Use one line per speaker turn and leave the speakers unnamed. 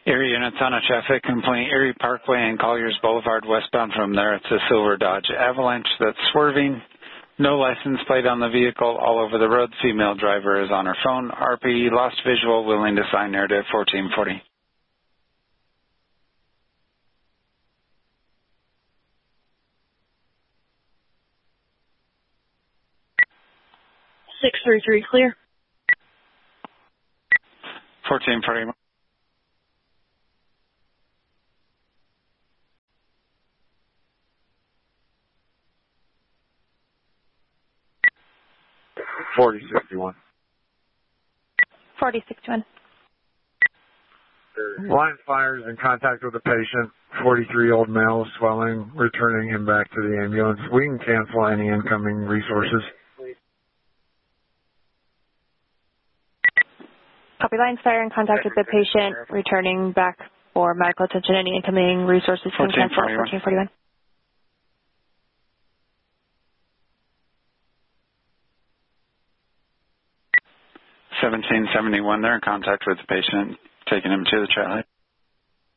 Erie units on a traffic complaint, Erie Parkway and Colliers Boulevard westbound from there. It's a silver Dodge Avalanche that's swerving. No license plate on the vehicle, all over the road. Female driver is on her phone. RPE lost visual, willing to sign narrative 1440.
Clear.
1440.
$40.61.
4061.
Line fires in contact with the patient, 43-year-old male, swelling, returning him back to the ambulance. We can cancel any incoming resources.
Copy. Lines fire in contact with the patient, returning back for medical attention. Any incoming resources can cancel. 1441.
1771, they're in contact with the patient, taking him to the trial.